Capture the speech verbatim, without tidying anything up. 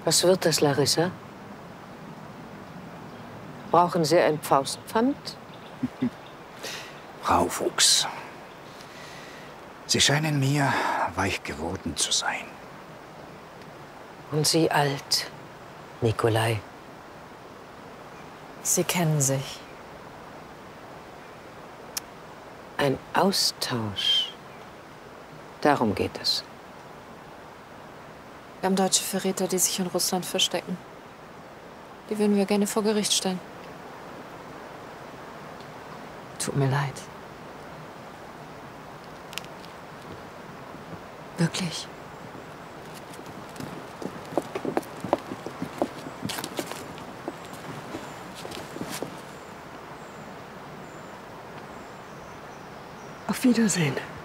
Was wird das, Larissa? Brauchen Sie ein Faustpfand? Frau Fuchs, Sie scheinen mir weich geworden zu sein. Und Sie alt, Nikolai. Sie kennen sich. Ein Austausch. Darum geht es. Wir haben deutsche Verräter, die sich in Russland verstecken. Die würden wir gerne vor Gericht stellen. Tut mir leid. Wirklich. Auf Wiedersehen.